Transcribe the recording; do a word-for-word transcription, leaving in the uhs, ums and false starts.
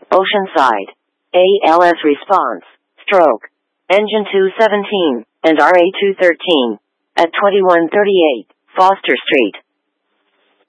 Oceanside. A L S response, stroke, engine two seventeen, and R A two thirteen, at twenty-one thirty-eight, Foster Street.